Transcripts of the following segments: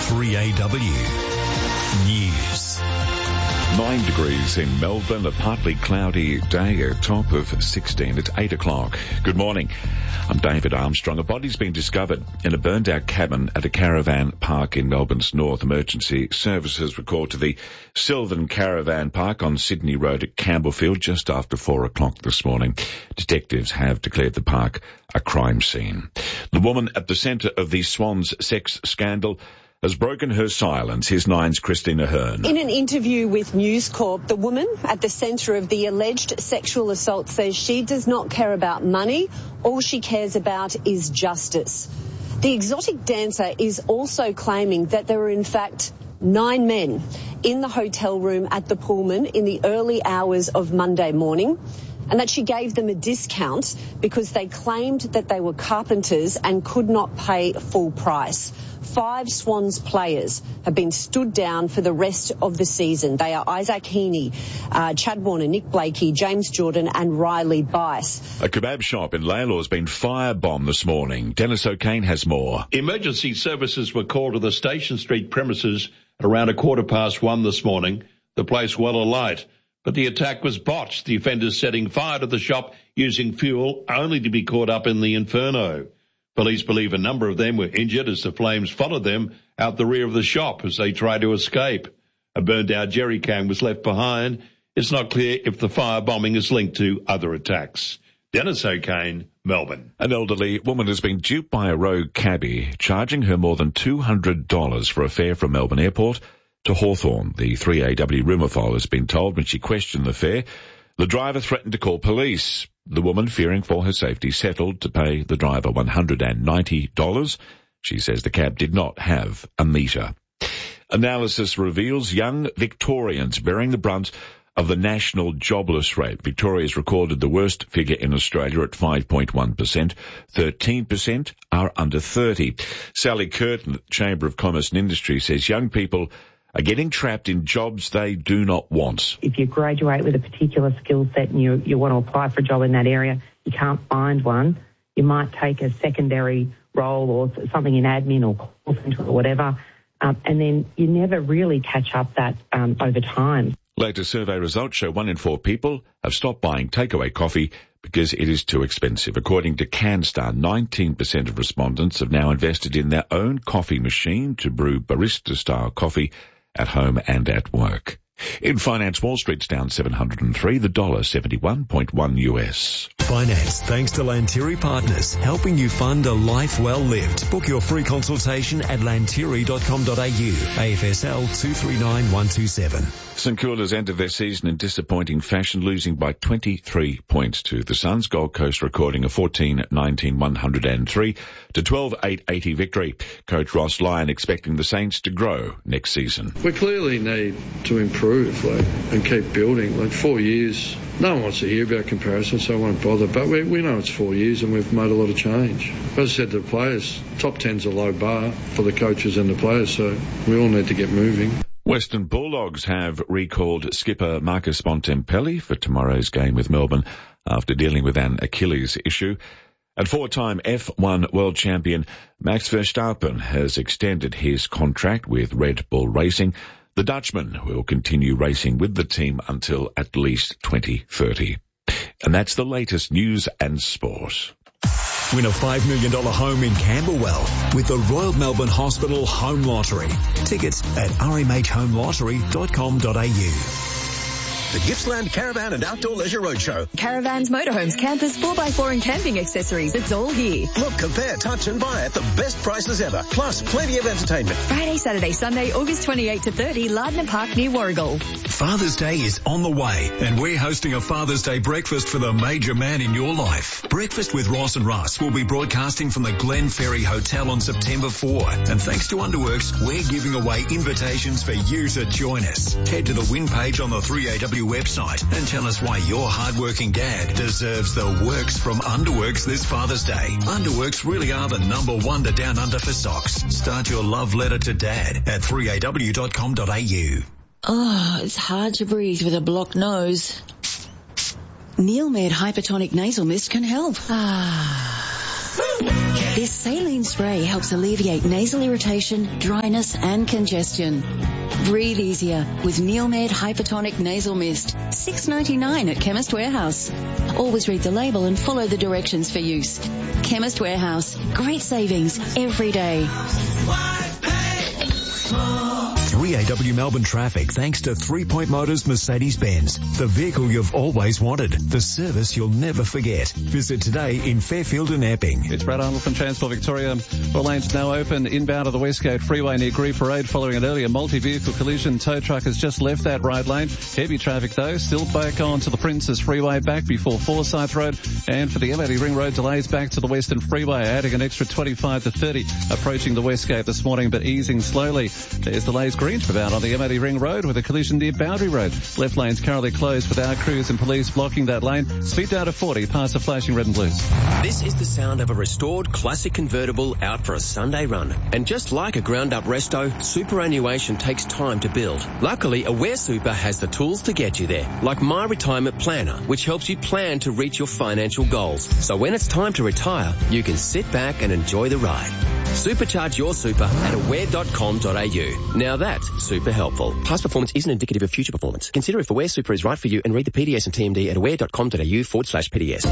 3AW News. 9 degrees in Melbourne, a partly cloudy day, a top of 16 at 8 o'clock. Good morning. I'm David Armstrong. A body's been discovered in a burned-out cabin at a caravan park in Melbourne's north. Emergency services were called to the Sylvan Caravan Park on Sydney Road at Campbellfield just after 4 o'clock this morning. Detectives have declared the park a crime scene. The woman at the centre of the Swans sex scandal has broken her silence. Here's Nine's Christina Hearn. In an interview with News Corp, the woman at the centre of the alleged sexual assault says she does not care about money. All she cares about is justice. The exotic dancer is also claiming that there were in fact 9 men in the hotel room at the Pullman in the early hours of Monday morning, and that she gave them a discount because they claimed that they were carpenters and could not pay full price. 5 Swans players have been stood down for the rest of the season. They are Isaac Heaney, Chad Warner, Nick Blakey, James Jordan and Riley Bice. A kebab shop in Laylaw has been firebombed this morning. Dennis O'Kane has more. Emergency services were called to the Station Street premises at around 1:15 this morning. The place well alight, but the attack was botched, the offenders setting fire to the shop using fuel only to be caught up in the inferno. Police believe a number of them were injured as the flames followed them out the rear of the shop as they tried to escape. A burned-out jerry can was left behind. It's not clear if the firebombing is linked to other attacks. Dennis O'Kane, Melbourne. An elderly woman has been duped by a rogue cabbie, charging her more than $200 for a fare from Melbourne Airport to Hawthorn. The 3AW rumour file has been told when she questioned the fare. The driver threatened to call police. The woman, fearing for her safety, settled to pay the driver $190. She says the cab did not have a meter. Analysis reveals young Victorians bearing the brunt of the national jobless rate. Victoria's recorded the worst figure in Australia at 5.1%. 13% are under 30. Sally Curtin at the Chamber of Commerce and Industry says young people are getting trapped in jobs they do not want. If you graduate with a particular skill set and you want to apply for a job in that area, you can't find one. You might take a secondary role or something in admin or call centre or whatever, and then you never really catch up that over time. Latest survey results show 1 in 4 people have stopped buying takeaway coffee because it is too expensive. According to CanStar, 19% of respondents have now invested in their own coffee machine to brew barista-style coffee at home and at work. In finance, Wall Street's down 703, the dollar 71.1 US. Finance thanks to Lantiri Partners, helping you fund a life well lived. Book your free consultation at lantiri.com.au, AFSL 239127. St Kilda's ended their season in disappointing fashion, losing by 23 points to the Suns. Gold Coast recording a 14-19-103 to 12-8-80 victory. Coach Ross Lyon expecting the Saints to grow next season. We clearly need to improve and keep building. 4 years, no one wants to hear about comparison, so I won't bother. But we know it's 4 years and we've made a lot of change. As I said to the players, top 10's a low bar for the coaches and the players, so we all need to get moving. Western Bulldogs have recalled skipper Marcus Bontempelli for tomorrow's game with Melbourne after dealing with an Achilles issue. And 4-time F1 world champion Max Verstappen has extended his contract with Red Bull Racing. The Dutchman will continue racing with the team until at least 2030. And that's the latest news and sport. Win a $5 million home in Camberwell with the Royal Melbourne Hospital Home Lottery. Tickets at rmhhomelottery.com.au. The Gippsland Caravan and Outdoor Leisure Roadshow. Caravans, motorhomes, campers, 4x4 and camping accessories. It's all here. Look, compare, touch and buy at the best prices ever. Plus, plenty of entertainment. Friday, Saturday, Sunday, August 28 to 30, Lardner Park near Warragul. Father's Day is on the way, and we're hosting a Father's Day breakfast for the major man in your life. Breakfast with Ross and Russ will be broadcasting from the Glen Ferry Hotel on September 4. And thanks to Underworks, we're giving away invitations for you to join us. Head to the win page on the 3AW website and tell us why your hardworking dad deserves the works from Underworks this Father's Day. Underworks really are the #1 to Down Under for socks. Start your love letter to Dad at 3aw.com.au. Oh, it's hard to breathe with a blocked nose. Neilmed Hypertonic Nasal Mist can help. This saline spray helps alleviate nasal irritation, dryness and congestion. Breathe easier with Neomed Hypertonic Nasal Mist. $6.99 at Chemist Warehouse. Always read the label and follow the directions for use. Chemist Warehouse. Great savings every day. 3AW Melbourne traffic thanks to 3 Point Motors Mercedes-Benz. The vehicle you've always wanted. The service you'll never forget. Visit today in Fairfield and Epping. It's Brad Arnold from Transport Victoria. All lanes now open inbound of the Westgate Freeway near Griefer Road following an earlier multi-vehicle collision. Tow truck has just left that right lane. Heavy traffic though, still back on to the Princess Freeway back before Forsyth Road. And for the M80 Ring Road delays back to the Western Freeway, adding an extra 25 to 30 approaching the Westgate this morning but easing slowly. There's delays Greensborough on the M80 Ring Road with a collision near Boundary Road. Left lane's currently closed with our crews and police blocking that lane. Speed down to 40 past the flashing red and blues. This is the sound of a restored classic convertible out for a Sunday run. And just like a ground-up resto, superannuation takes time to build. Luckily, Aware Super has the tools to get you there, like My Retirement Planner, which helps you plan to reach your financial goals. So when it's time to retire, you can sit back and enjoy the ride. Supercharge your super at aware.com.au. Now that's super helpful. Past performance isn't indicative of future performance. Consider if Aware Super is right for you and read the PDS and TMD at aware.com.au/PDS.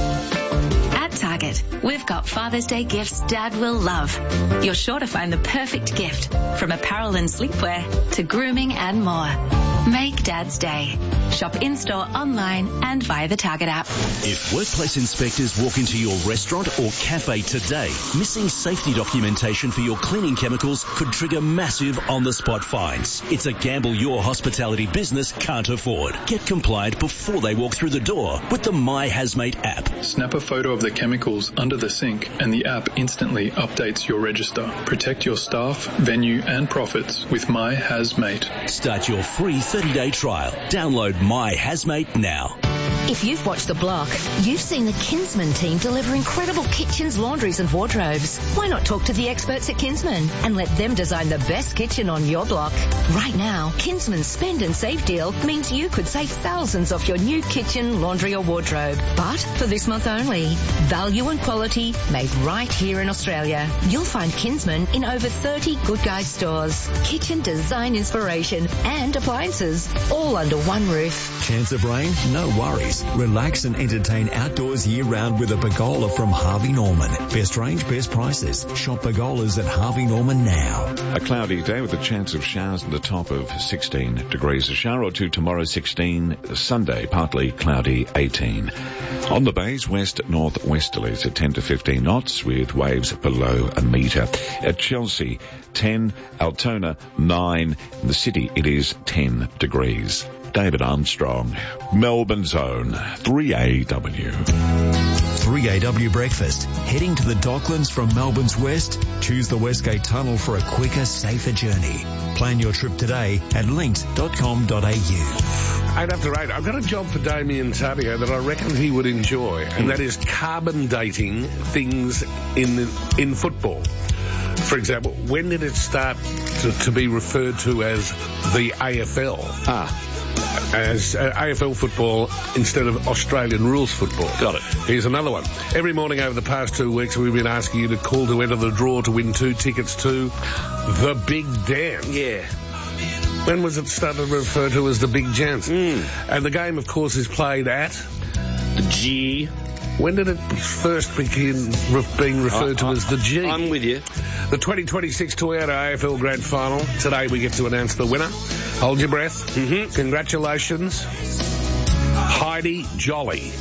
At Target, we've got Father's Day gifts Dad will love. You're sure to find the perfect gift, from apparel and sleepwear to grooming and more. Make Dad's day. Shop in-store, online and via the Target app. If workplace inspectors walk into your restaurant or cafe today, missing safety documentation for your cleaning chemicals could trigger massive on-the-spot fines. It's a gamble your hospitality business can't afford. Get compliant before they walk through the door with the My Hazmate app. Snap a photo of the chemicals under the sink and the app instantly updates your register. Protect your staff, venue and profits with My Hazmate. Start your free 30-day trial. Download My Hazmate now. If you've watched The Block, you've seen the Kinsman team deliver incredible kitchens, laundries and wardrobes. Why not talk to the experts at Kinsman and let them design the best kitchen on your block? Right now, Kinsman's Spend and Save deal means you could save thousands off your new kitchen, laundry or wardrobe. But for this month only, value and quality made right here in Australia. You'll find Kinsman in over 30 Good Guide stores. Kitchen design inspiration and appliances, all under one roof. Chance of rain? No worries. Relax and entertain outdoors year-round with a pergola from Harvey Norman. Best range, best prices. Shop pergolas at Harvey Norman now. A cloudy day with a chance of showers at the top of 16 degrees. A shower or two tomorrow, 16. Sunday, partly cloudy, 18. On the bays, west northwesterlies at 10 to 15 knots with waves below a metre. At Chelsea, 10. Altona, 9. In the city, it is 10 degrees. David Armstrong, Melbourne's own 3AW. 3AW Breakfast. Heading to the Docklands from Melbourne's west? Choose the Westgate Tunnel for a quicker, safer journey. Plan your trip today at linked.com.au. 8 after 8. I've got a job for Damien Taddeo that I reckon he would enjoy, and that is carbon dating things in football. For example, when did it start to be referred to as the AFL? As AFL football instead of Australian rules football. Got it. Here's another one. Every morning over the past 2 weeks, we've been asking you to call to enter the draw to win 2 tickets to the Big Dance. Yeah. When was it started to refer to as the Big Dance? And the game, of course, is played at the G. When did it first begin being referred to as the G? I'm with you. The 2026 Toyota AFL Grand Final. Today we get to announce the winner. Hold your breath. Congratulations, Heidi Jolly.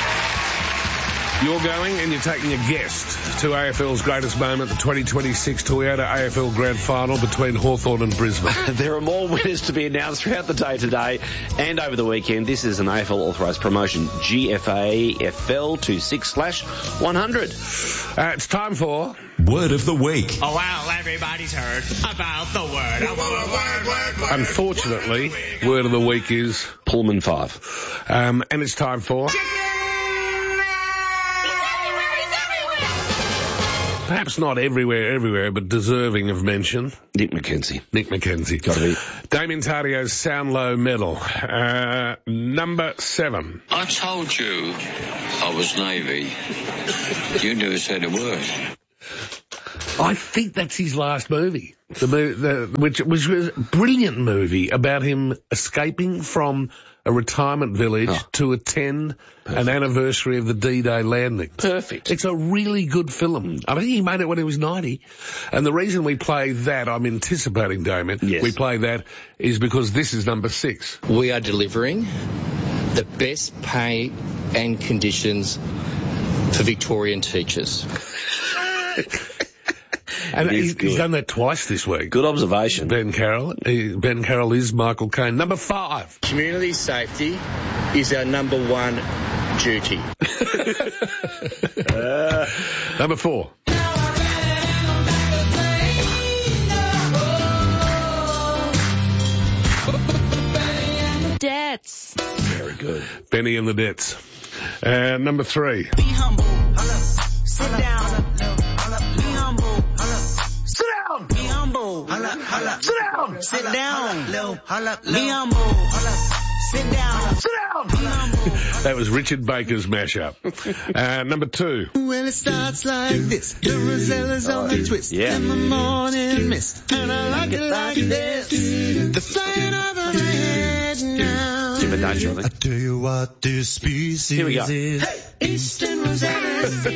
You're going and you're taking a guest to AFL's greatest moment, the 2026 Toyota AFL Grand Final between Hawthorn and Brisbane. There are more winners to be announced throughout the day today and over the weekend. This is an AFL authorised promotion, GFAFL 26/100. It's time for Word of the Week. Oh, well, everybody's heard about the word. Word. Unfortunately, Word of the Week is Pullman 5. And it's time for perhaps not everywhere, but deserving of mention. Nick McKenzie. Got to be. Damien Tardio's Sound Low medal. Number 7. I told you I was Navy. You never said a word. I think that's his last movie. Which was a brilliant movie about him escaping from a retirement village to attend an anniversary of the D-Day landing. Perfect. It's a really good film. I think he made it when he was 90. And the reason we play that, I'm anticipating, Damien, we play that is because this is number 6. We are delivering the best pay and conditions for Victorian teachers. And he's done that twice this week. Good observation. Ben Carroll. Ben Carroll is Michael Caine. Number 5. Community safety is our number 1 duty. Number 4. Debts. Very good. Benny and the Debts. Number 3. Be humble. Sit down. Be humble. Sit down. Be humble. Sit down. Sit down. Be humble. Sit down. Sit down. Be humble. That was Richard Baker's mashup. Number 2. Well, it starts like this. The Rosella's on the twist. In the morning mist. And I like it like this. The flying over my head now. Give it that, Charlie. I tell you what this species Here we go. is. Hey! Eastern Rosella's.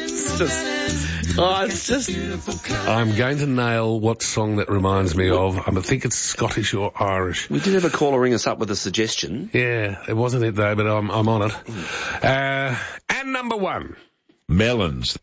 It's just... I'm going to nail what song that reminds me of. I think it's Scottish or Irish. We did have a caller ring us up with a suggestion. Yeah, it wasn't it though, but I'm on it. And number 1. Melons.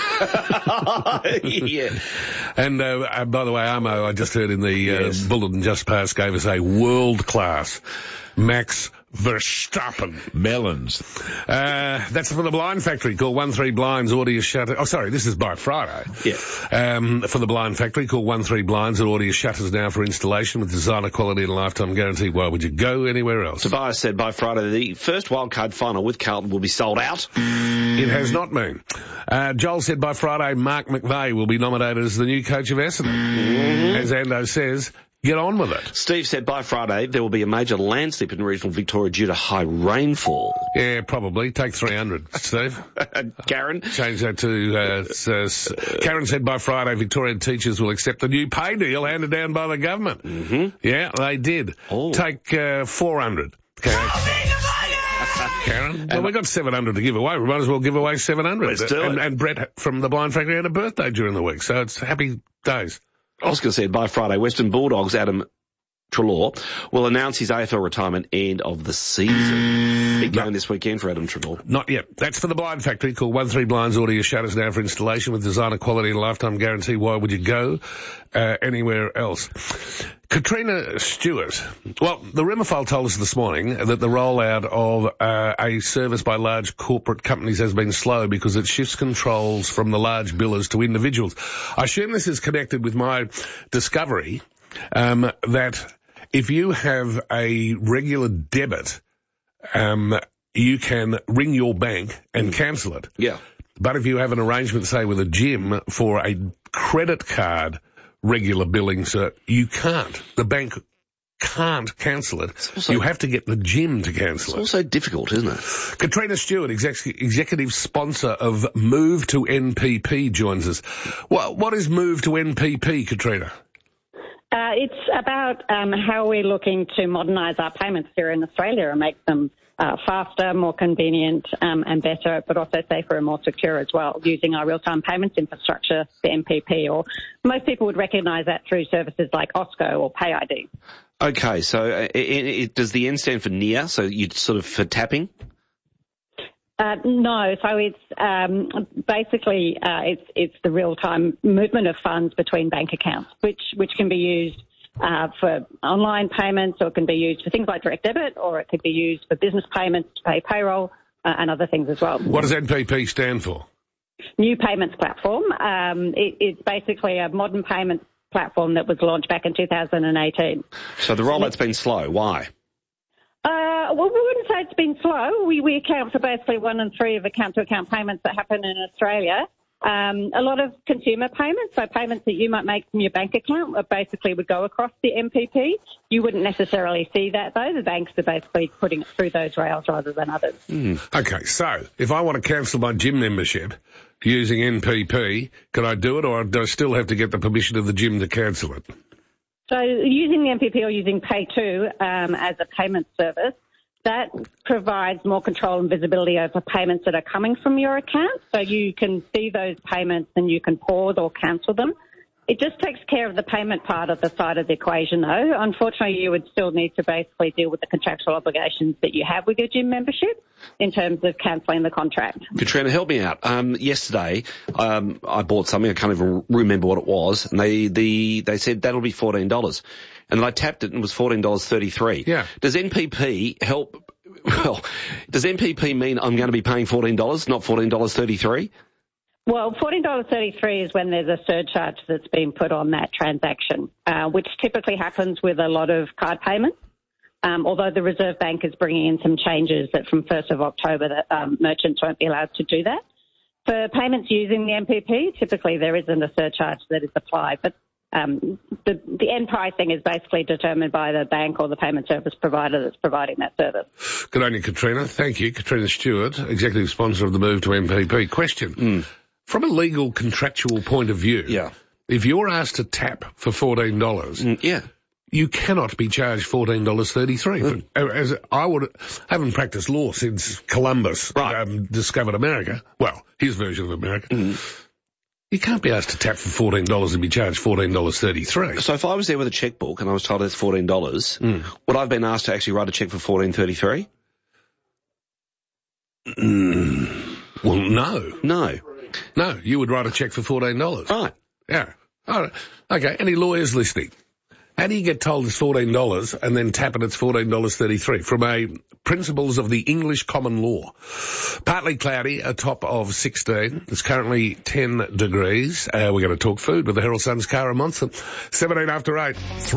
Yeah. And by the way, Armo, I just heard in the bulletin just past, gave us a world-class Max Verstappen. Melons. That's for the Blind Factory. Call 13 Blinds, order your shutter. Oh, sorry, this is by Friday. Yeah. For the Blind Factory, call 13 Blinds and order your shutters now for installation with designer quality and lifetime guarantee. Why would you go anywhere else? Tobias said by Friday the first wildcard final with Carlton will be sold out. It has not been. Joel said by Friday Mark McVeigh will be nominated as the new coach of Essendon. As Ando says, get on with it. Steve said by Friday there will be a major landslip in regional Victoria due to high rainfall. Yeah, probably. Take 300, Steve. Karen? Change that to... Karen said by Friday Victorian teachers will accept the new pay deal handed down by the government. Yeah, they did. Take 400. Okay. Karen? Well, we got 700 to give away. We might as well give away 700. Let's do it. And Brett from the Blind Factory had a birthday during the week, so it's happy days. Oscar said by Friday, Western Bulldogs Adam Treloar will announce his AFL retirement end of the season. Big game this weekend for Adam Treloar. Not yet. That's for the Blind Factory. Call 13 Blinds, order your shutters now for installation with designer quality and lifetime guarantee. Why would you go anywhere else? Katrina Stewart. Well, the Rumour File told us this morning that the rollout of a service by large corporate companies has been slow because it shifts controls from the large billers to individuals. I assume this is connected with my discovery that if you have a regular debit, you can ring your bank and cancel it. Yeah. But if you have an arrangement, say, with a gym for a credit card regular billing, sir, you can't. The bank can't cancel it. Also, you have to get the gym to cancel it. It's also difficult, isn't it? Katrina Stewart, executive sponsor of Move to NPP, joins us. What is Move to NPP, Katrina? It's about how we're looking to modernise our payments here in Australia and make them faster, more convenient and better, but also safer and more secure as well, using our real-time payments infrastructure, the MPP, or most people would recognise that through services like OSCO or PayID. Okay, so does the N stand for near, so you sort of for tapping? No, so it's basically it's the real-time movement of funds between bank accounts, which can be used for online payments, or it can be used for things like direct debit, or it could be used for business payments to pay payroll and other things as well. What does NPP stand for? New Payments Platform. It's basically a modern payments platform that was launched back in 2018. So the rollout's been slow. Why? Well, we wouldn't say it's been slow. We account for basically 1 in 3 of account-to-account payments that happen in Australia. A lot of consumer payments, so payments that you might make from your bank account, basically would go across the MPP. You wouldn't necessarily see that, though. The banks are basically putting it through those rails rather than others. Okay, so if I want to cancel my gym membership, using NPP, can I do it, or do I still have to get the permission of the gym to cancel it? So using the NPP or using Pay2 as a payment service, that provides more control and visibility over payments that are coming from your account. So you can see those payments and you can pause or cancel them. It just takes care of the payment part of the side of the equation, though. Unfortunately, you would still need to basically deal with the contractual obligations that you have with your gym membership in terms of cancelling the contract. Katrina, help me out. Yesterday, I bought something. I can't even remember what it was. And they said that'll be $14. And then I tapped it and it was $14.33. Yeah. Does NPP help? Well, does NPP mean I'm going to be paying $14, not $14.33? Well, $14.33 is when there's a surcharge that's been put on that transaction, which typically happens with a lot of card payments, although the Reserve Bank is bringing in some changes that from 1st of October that merchants won't be allowed to do that. For payments using the NPP, typically there isn't a surcharge that is applied, but the end pricing is basically determined by the bank or the payment service provider that's providing that service. Good on you, Katrina. Thank you. Katrina Stewart, executive sponsor of the move to NPP. Question. From a legal contractual point of view, if you're asked to tap for $14, you cannot be charged $14.33. As I haven't practiced law since Columbus discovered America. Well, his version of America. You can't be asked to tap for $14 and be charged $14.33. So if I was there with a checkbook and I was told it's $14, would I have been asked to actually write a check for $14.33? Well, no. No, you would write a check for $14. Right. Yeah. All right. Okay, any lawyers listening? How do you get told it's $14 and then tap it, it's $14.33 from a principles of the English common law? Partly cloudy, a top of 16. It's currently 10 degrees. We're going to talk food with the Herald Sun's Cara Monson. 17 after 8.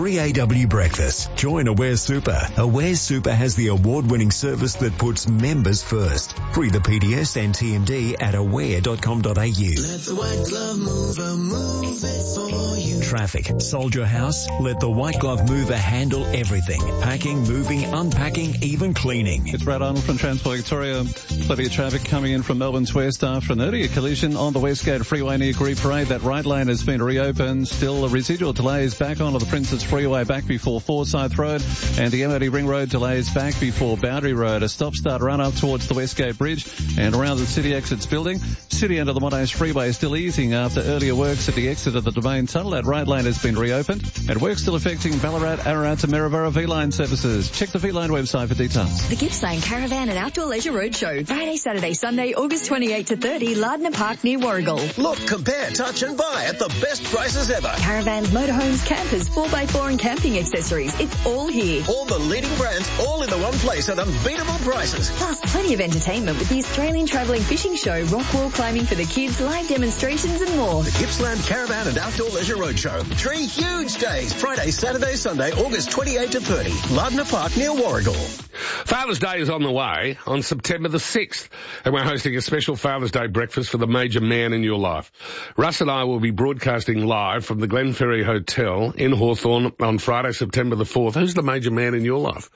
3AW Breakfast. Join Aware Super. Aware Super has the award-winning service that puts members first. Free the PDS and TMD at aware.com.au. Let the white glove mover move it for you. Traffic. Sold your house? Let the White Glove Mover handle everything. Packing, moving, unpacking, even cleaning. It's Brad Arnold from Transport Victoria. Plenty of traffic coming in from Melbourne's west after an earlier collision on the Westgate Freeway near Gree Parade. That right lane has been reopened. Still residual delays back onto the Princes Freeway back before Forsyth Road, and the MOD Ring Road delays back before Boundary Road. A stop-start run up towards the Westgate Bridge and around the City Exits building. City end of the Monash Freeway is still easing after earlier works at the exit of the Domain Tunnel. That right lane has been reopened, and work still affecting Ballarat, Ararat to Maryborough V-Line services. Check the V-Line website for details. The Gippsland Caravan and Outdoor Leisure Roadshow, Friday, Saturday, Sunday, August 28 to 30, Lardner Park near Warragul. Look, compare, touch and buy at the best prices ever. Caravans, motorhomes, campers, 4x4 and camping accessories. It's all here. All the leading brands, all in the one place at unbeatable prices. Plus, plenty of entertainment with the Australian Travelling Fishing Show, rock wall climbing for the kids, live demonstrations and more. The Gippsland Caravan and Outdoor Leisure Roadshow. 3 huge days. Friday, Saturday, Sunday, August 28 to 30. Lardner Park near Warragul. Father's Day is on the way on September the 6th, and we're hosting a special Father's Day breakfast for the major man in your life. Russ and I will be broadcasting live from the Glenferrie Hotel in Hawthorn on Friday, September the 4th. Who's the major man in your life?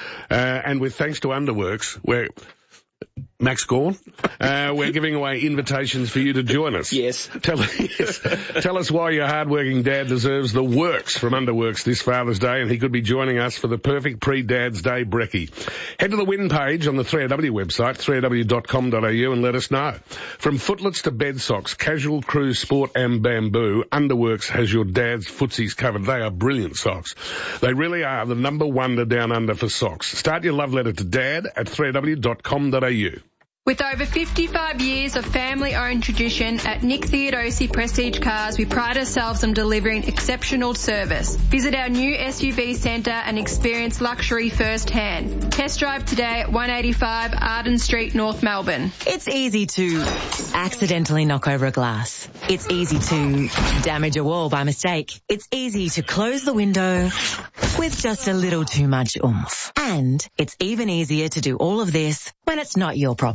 And with thanks to Underworks, Max Gorn, we're giving away invitations for you to join us. Yes. Tell us why your hard-working dad deserves the works from Underworks this Father's Day, and he could be joining us for the perfect pre-Dad's Day brekkie. Head to the win page on the 3AW website, 3aw.com.au, and let us know. From footlets to bed socks, casual, cruise, sport and bamboo, Underworks has your dad's footsies covered. They are brilliant socks. They really are the number one down under for socks. Start your love letter to Dad at 3aw.com.au. With over 55 years of family-owned tradition at Nick Theodosi Prestige Cars, we pride ourselves on delivering exceptional service. Visit our new SUV centre and experience luxury firsthand. Test drive today at 185 Arden Street, North Melbourne. It's easy to accidentally knock over a glass. It's easy to damage a wall by mistake. It's easy to close the window with just a little too much oomph. And it's even easier to do all of this when it's not your property.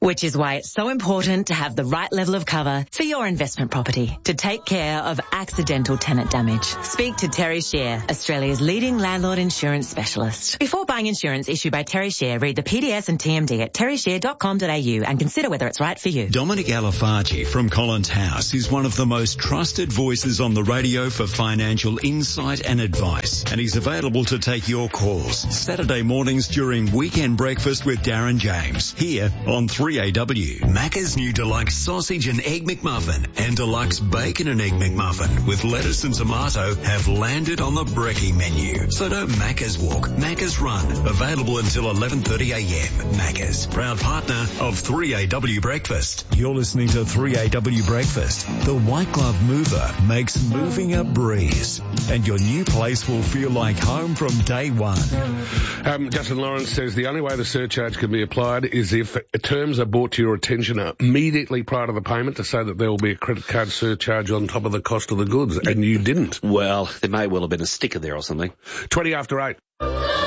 Which is why it's so important to have the right level of cover for your investment property to take care of accidental tenant damage. Speak to Terry Shear, Australia's leading landlord insurance specialist. Before buying insurance issued by Terry Shear, read the PDS and TMD at terryshear.com.au and consider whether it's right for you. Dominic Alafaci from Collins House is one of the most trusted voices on the radio for financial insight and advice, and he's available to take your calls Saturday mornings during Weekend Breakfast with Darren James here on 3AW. Macca's new deluxe sausage and egg McMuffin and deluxe bacon and egg McMuffin with lettuce and tomato have landed on the brekkie menu. So don't Macca's walk, Macca's run. Available until 11:30am. Macca's, proud partner of 3AW Breakfast. You're listening to 3AW Breakfast. The White Glove Mover makes moving a breeze, and your new place will feel like home from day one. Justin Lawrence says the only way the surcharge can be applied is if terms are brought to your attention immediately prior to the payment to say that there will be a credit card surcharge on top of the cost of the goods, and you didn't. Well, there may well have been a sticker there or something. 20 after 8. We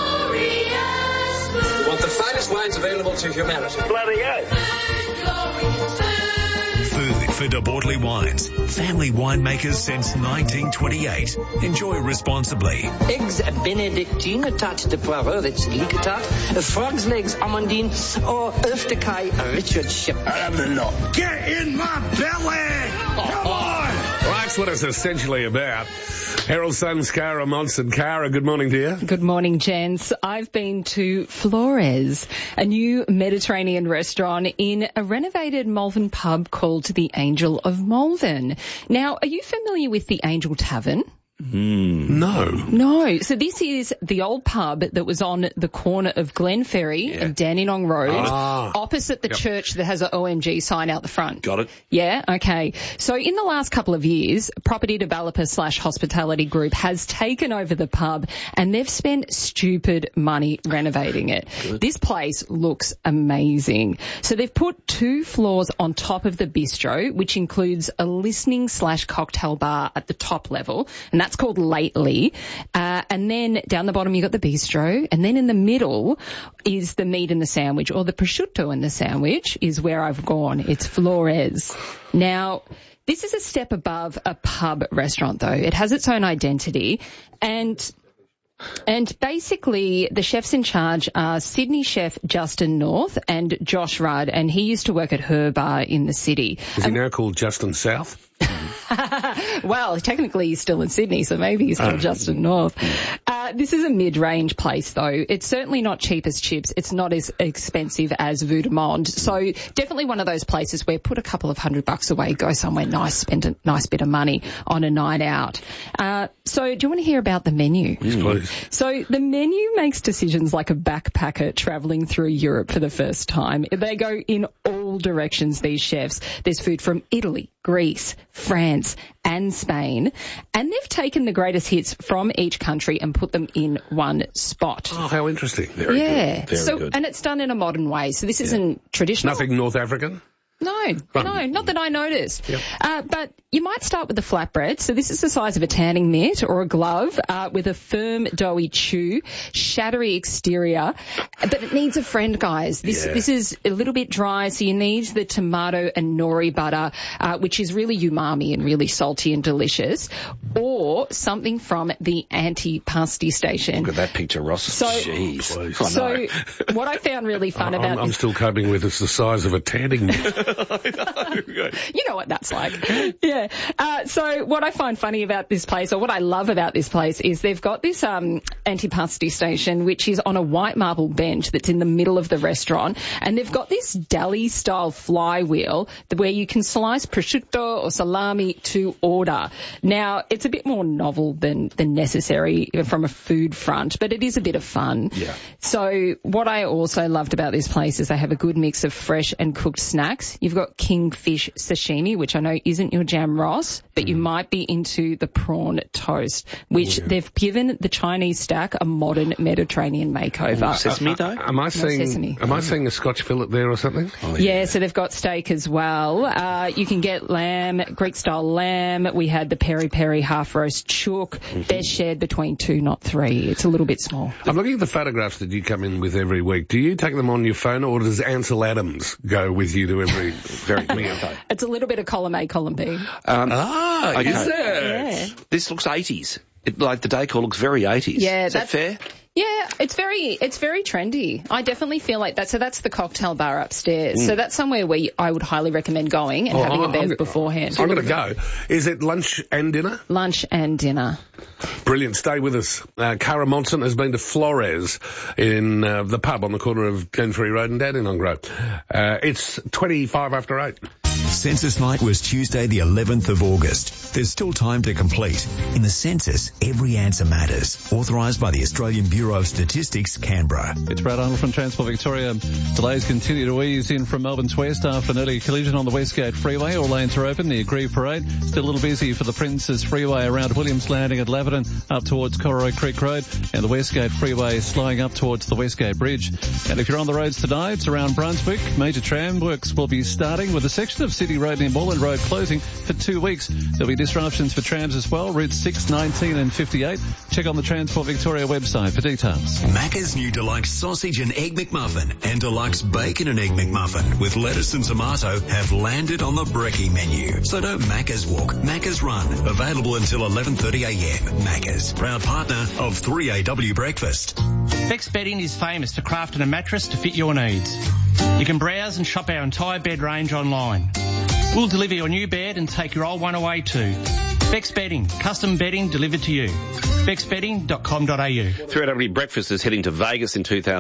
want the finest wines available to humanity. Bloody oath. Food for De Bortley Wines. Family winemakers since 1928. Enjoy responsibly. Eggs Benedictine, a tarte de poireau, that's leek tart, frog's legs Amandine, or œuf de caille Richard Ship. I have the lot. Get in my belly! Come on! Well, that's what it's essentially about. Herald Sun's Cara Monson. Cara, good morning, dear. Good morning, gents. I've been to Flores, a new Mediterranean restaurant in a renovated Malvern pub called the Angel of Malvern. Now, are you familiar with the Angel Tavern? No. So this is the old pub that was on the corner of Glenferrie and Dandenong Road, opposite the church that has an OMG sign out the front. Got it. Yeah, okay. So in the last couple of years, property developer / hospitality group has taken over the pub and they've spent stupid money renovating it. Good. This place looks amazing. So they've put 2 floors on top of the bistro, which includes a listening / cocktail bar at the top level, and that's called Lately. And then down the bottom you got the bistro, and then in the middle is the meat and the sandwich, or the prosciutto and the sandwich is where I've gone. It's Flores. Now, this is a step above a pub restaurant though. It has its own identity, and basically the chefs in charge are Sydney chef Justin North and Josh Rudd, and he used to work at Her Bar in the city. Is he now called Justin South? Well, technically he's still in Sydney, so maybe he's called Justin North. This is a mid-range place, though. It's certainly not cheap as chips. It's not as expensive as Vue de Monde. So definitely one of those places where put a couple of $100 away, go somewhere nice, spend a nice bit of money on a night out. So do you want to hear about the menu? Yes, please. So the menu makes decisions like a backpacker travelling through Europe for the first time. They go in all directions, these chefs. There's food from Italy, Greece, France and Spain, and they've taken the greatest hits from each country and put them in one spot. Oh, how interesting. Very good. Very good. And it's done in a modern way, so this isn't traditional. Nothing North African? No, not that I noticed. Yep. But you might start with the flatbread. So this is the size of a tanning mitt or a glove with a firm, doughy chew, shattery exterior. But it needs a friend, guys. This is a little bit dry, so you need the tomato and nori butter, which is really umami and really salty and delicious, or something from the Antipasti station. Look at that picture, Ross. So, Jeez. So what I found really fun about I'm still coping with it's the size of a tanning mitt. You know what that's like. Yeah. So what I find funny about this place, or what I love about this place, is they've got this Antipasti station, which is on a white marble bench that's in the middle of the restaurant, and they've got this deli-style flywheel where you can slice prosciutto or salami to order. Now, it's a bit more novel than necessary from a food front, but it is a bit of fun. Yeah. So what I also loved about this place is they have a good mix of fresh and cooked snacks. meat, you've got kingfish sashimi, which I know isn't your jam, Ross, but you might be into the prawn toast, which they've given the Chinese stack a modern Mediterranean makeover. Sesame though? Am I seeing a Scotch fillet there or something? Yeah, so they've got steak as well. You can get lamb, Greek-style lamb. We had the peri-peri half-roast chook. They're shared between 2, not 3. It's a little bit small. I'm looking at the photographs that you come in with every week. Do you take them on your phone, or does Ansel Adams go with you to every very meal? It's a little bit of column A, column B. Is it? Yeah. This looks 80s. Like the decor looks very 80s. Yeah, is that fair? Yeah, it's very trendy. I definitely feel like that. So that's the cocktail bar upstairs. So that's somewhere where I would highly recommend going and having a bev beforehand. I'm going to go. Is it lunch and dinner? Lunch and dinner. Brilliant. Stay with us. Cara Monson has been to Flores in the pub on the corner of Glenferrie Road and Dandenong Road. It's 25 after 8. Census night was Tuesday the 11th of August. There's still time to complete. In the census, every answer matters. Authorised by the Australian Bureau of Statistics, Canberra. It's Brad Arnold from Transport Victoria. Delays continue to ease in from Melbourne's west after an early collision on the Westgate Freeway. All lanes are open near Grieve Parade. Still a little busy for the Princes Freeway around Williams Landing at Laverton up towards Corroy Creek Road, and the Westgate Freeway is slowing up towards the Westgate Bridge. And if you're on the roads today, it's around Brunswick. Major tram works will be starting with a section of City Road near Moreland Road closing for 2 weeks. There'll be disruptions for trams as well, routes 6, 19 and 58. Check on the Transport Victoria website for details. Macca's new Deluxe Sausage and Egg McMuffin and Deluxe Bacon and Egg McMuffin with lettuce and tomato have landed on the brekkie menu. So don't Macca's walk, Macca's run. Available until 11:30am. Macca's, proud partner of 3AW Breakfast. Beck's Bedding is famous for crafting a mattress to fit your needs. You can browse and shop our entire bed range online. We'll deliver your new bed and take your old one away too. Beck's Bedding, custom bedding delivered to you. BecksBedding.com.au. 3AW Breakfast is heading to Vegas in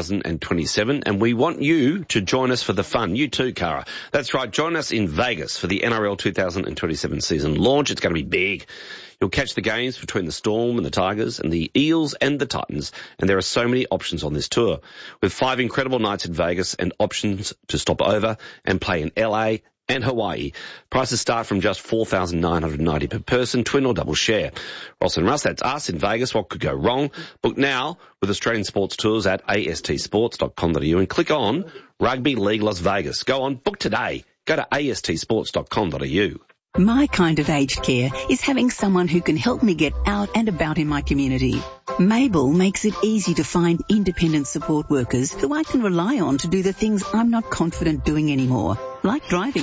2027, and we want you to join us for the fun. You too, Cara. That's right, join us in Vegas for the NRL 2027 season launch. It's going to be big. You'll catch the games between the Storm and the Tigers and the Eels and the Titans, and there are so many options on this tour. With 5 incredible nights in Vegas and options to stop over and play in LA and Hawaii. Prices start from just $4,990 per person, twin or double share. Ross and Russ, that's us in Vegas. What could go wrong? Book now with Australian Sports Tours at astsports.com.au and click on Rugby League Las Vegas. Go on, book today. Go to astsports.com.au. My kind of aged care is having someone who can help me get out and about in my community. Mabel makes it easy to find independent support workers who I can rely on to do the things I'm not confident doing anymore, like driving.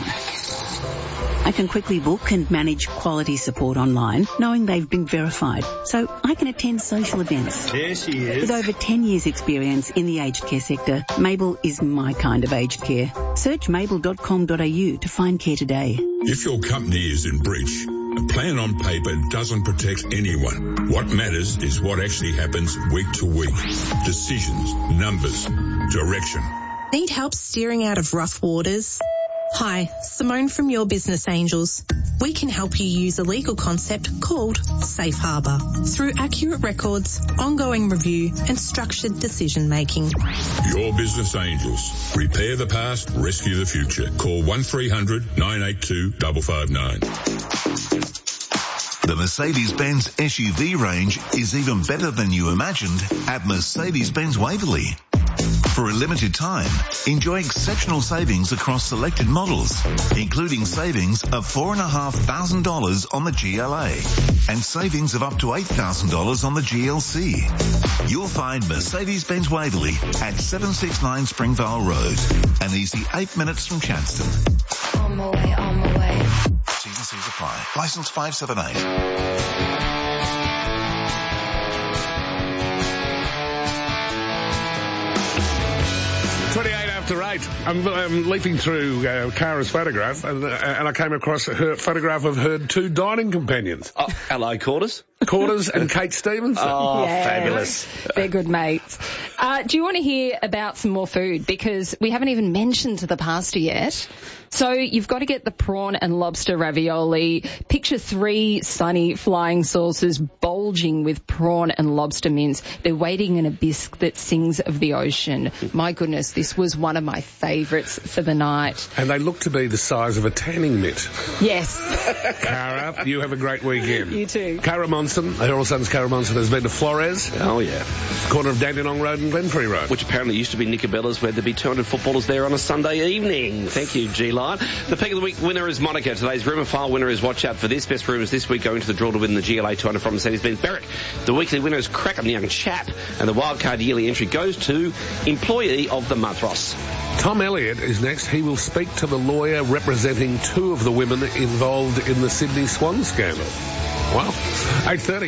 I can quickly book and manage quality support online, knowing they've been verified, so I can attend social events. There she is. With over 10 years' experience in the aged care sector, Mabel is my kind of aged care. Search mabel.com.au to find care today. If your company is in breach, a plan on paper doesn't protect anyone. What matters is what actually happens week to week. Decisions, numbers, direction. Need help steering out of rough waters? Hi, Simone from Your Business Angels. We can help you use a legal concept called Safe Harbour through accurate records, ongoing review and structured decision making. Your Business Angels. Repair the past, rescue the future. Call 1300 982 559. The Mercedes-Benz SUV range is even better than you imagined at Mercedes-Benz Waverley. For a limited time, enjoy exceptional savings across selected models, including savings of $4,500 on the GLA and savings of up to $8,000 on the GLC. You'll find Mercedes-Benz Waverley at 769 Springvale Road, an easy 8 minutes from Chadston. On my way, on my way. T's and C's apply. License 578. 28 after 8. I'm leafing through Cara's photograph, and I came across her photograph of her 2 dining companions. Oh, hello, Quarters. Quarters and Kate Stevens. Oh, Yeah. fabulous. They're good mates. Do you want to hear about some more food? Because we haven't even mentioned the pasta yet. So you've got to get the prawn and lobster ravioli. Picture 3 sunny flying saucers bulging with prawn and lobster mince. They're waiting in a bisque that sings of the ocean. My goodness, this was one of my favourites for the night. And they look to be the size of a tanning mitt. Yes. Cara, you have a great weekend. You too. Cara Monson, Herald Sun's Cara Monson has been to Flores. Oh, yeah. Corner of Dandenong Road and Glenferrie Road. Which apparently used to be Nicobella's, where there'd be 200 footballers there on a Sunday evening. Thank you, G-Line. The Peak of the Week winner is Monica. Today's rumour file winner is Watch Out for This. Best rumours this week going to the draw to win the GLA 200 from Mercedes-Benz Berwick. The weekly winner is Crackham Young Chap. And the wildcard yearly entry goes to Employee of the Month, Ross. Tom Elliott is next. He will speak to the lawyer representing 2 of the women involved in the Sydney Swan scandal. Wow. 8:30.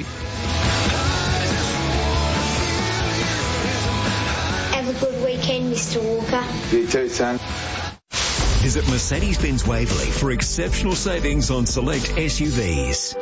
Have a good weekend, Mr. Walker. You too, son. Visit Mercedes-Benz Waverley for exceptional savings on select SUVs.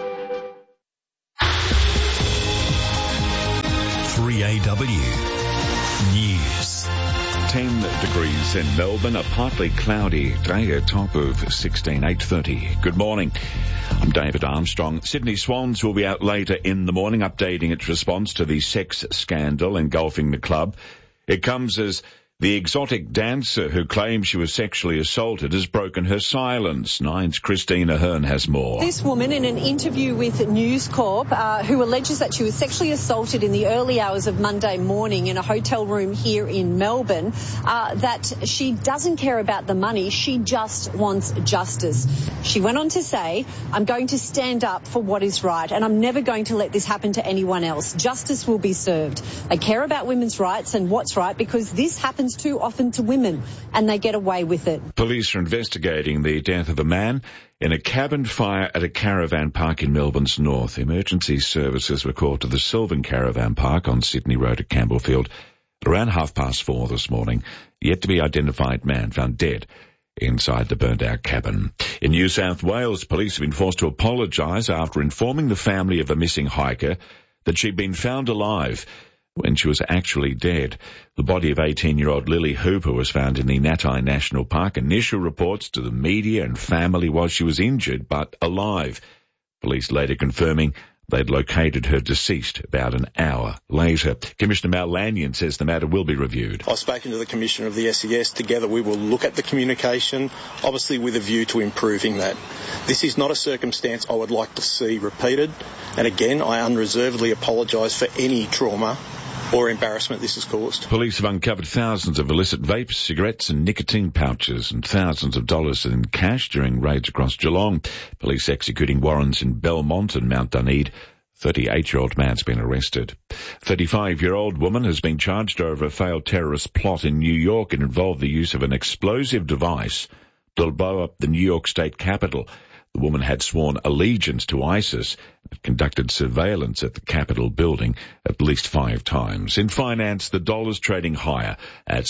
3AW News. 10 degrees in Melbourne, a partly cloudy day, a top of 16, 8:30. Good morning. I'm David Armstrong. Sydney Swans will be out later in the morning updating its response to the sex scandal engulfing the club. It comes as the exotic dancer who claims she was sexually assaulted has broken her silence. Nine's Christina Hearn has more. This woman, in an interview with News Corp, who alleges that she was sexually assaulted in the early hours of Monday morning in a hotel room here in Melbourne, that she doesn't care about the money, she just wants justice. She went on to say, I'm going to stand up for what is right and I'm never going to let this happen to anyone else. Justice will be served. I care about women's rights and what's right because this happens too often to women and they get away with it. Police are investigating the death of a man in a cabin fire at a caravan park in Melbourne's north. Emergency services were called to the Sylvan Caravan Park on Sydney Road at Campbellfield around 4:30 this morning. Yet to be identified man found dead inside the burnt-out cabin. In New South Wales, police have been forced to apologise after informing the family of a missing hiker that she'd been found alive when she was actually dead. The body of 18-year-old Lily Hooper was found in the Natai National Park. Initial reports to the media and family was she was injured but alive. Police later confirming they'd located her deceased about an hour later. Commissioner Mal Lanyon says the matter will be reviewed. I've spoken to the Commissioner of the SES. Together we will look at the communication, obviously with a view to improving that. This is not a circumstance I would like to see repeated. And again, I unreservedly apologise for any trauma or embarrassment this has caused. Police have uncovered thousands of illicit vapes, cigarettes and nicotine pouches and thousands of dollars in cash during raids across Geelong. Police executing warrants in Belmont and Mount Dunedin. 38-year-old man's been arrested. 35-year-old woman has been charged over a failed terrorist plot in New York. It involved the use of an explosive device to blow up the New York State Capitol. The woman had sworn allegiance to ISIS and conducted surveillance at the Capitol building at least 5 times. In finance, the dollar's trading higher at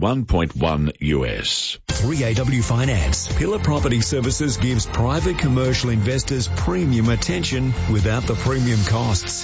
71.1 US. 3AW Finance. Pillar Property Services gives private commercial investors premium attention without the premium costs.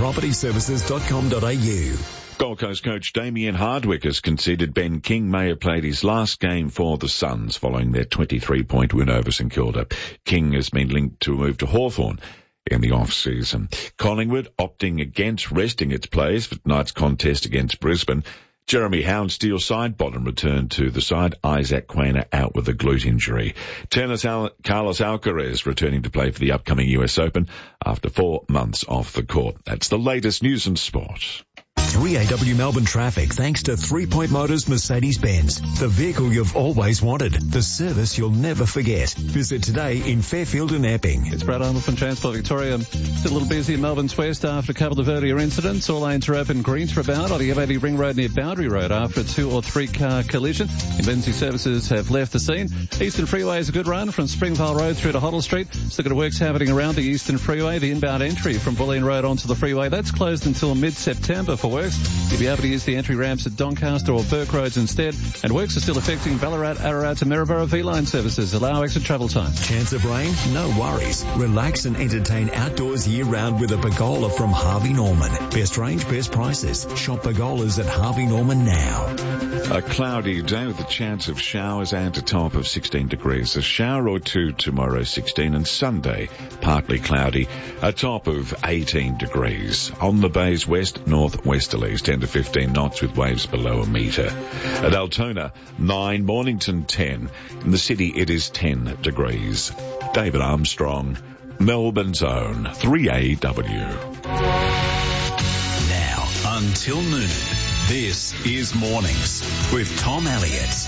pillarpropertyservices.com.au. Gold Coast coach Damien Hardwick has conceded Ben King may have played his last game for the Suns following their 23-point win over St Kilda. King has been linked to a move to Hawthorn in the off-season. Collingwood opting against resting its players for tonight's contest against Brisbane. Jeremy Houndsteel's side bottom returned to the side. Isaac Quainer out with a glute injury. Tennis Carlos Alcaraz returning to play for the upcoming US Open after 4 months off the court. That's the latest news and sport. 3AW Melbourne traffic thanks to 3 Point Motors Mercedes-Benz. The vehicle you've always wanted. The service you'll never forget. Visit today in Fairfield and Epping. It's Brad Arnold from Transport Victoria. Still a little busy in Melbourne's west after a couple of earlier incidents. All lanes are open. Greens for about on the M80 Ring Road near Boundary Road after a 2 or 3 car collision. Emergency services have left the scene. Eastern Freeway is a good run from Springvale Road through to Hoddle Street. Still got works happening around the Eastern Freeway. The inbound entry from Bulleen Road onto the freeway, that's closed until mid-September for work. works. You'll be able to use the entry ramps at Doncaster or Burke Roads instead. And works are still affecting Ballarat, Ararat and Maryborough V-Line services. Allow extra travel time. Chance of rain? No worries. Relax and entertain outdoors year-round with a pergola from Harvey Norman. Best range, best prices. Shop pergolas at Harvey Norman now. A cloudy day with a chance of showers and a top of 16 degrees. A shower or two tomorrow, 16, and Sunday, partly cloudy, a top of 18 degrees. On the bays, west, north-westerlies, 10 to 15 knots with waves below a metre. At Altona, 9, Mornington 10. In the city, it is 10 degrees. David Armstrong, Melbourne's own 3AW. Now, until noon, this is Mornings with Tom Elliott.